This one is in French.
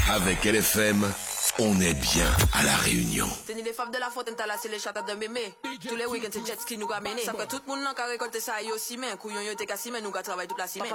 Avec LFM, on est bien à la Réunion. Tenez les femmes de la faute, t'as lassé les chattes de mémé. Tous les week-ends, c'est jet ski nous a mené. Ça fait tout le monde n'a qu'à récolter ça, et aussi, mais couillon, yo, t'es cassé, mais nous qu'à travailler toute la semaine.